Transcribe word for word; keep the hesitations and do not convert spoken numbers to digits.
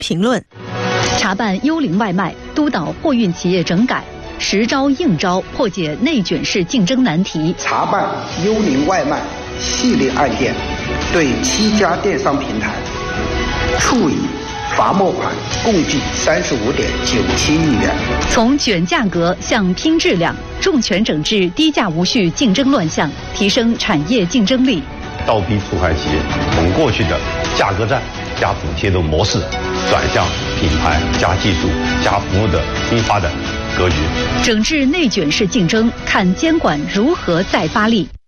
评论。 查办幽灵外卖，督导货运企业整改，实招硬招破解内卷式竞争难题。 查办幽灵外卖系列案件，对七家电商平台处以罚没款共计三十五点九七亿元。 从卷价格向拼质量，重拳整治低价无序竞争乱象，提升产业竞争力。 倒逼出海企业从过去的价格战加补贴的模式，转向品牌加技术加服务的新发展格局。 整治内卷式竞争，看监管如何再发力。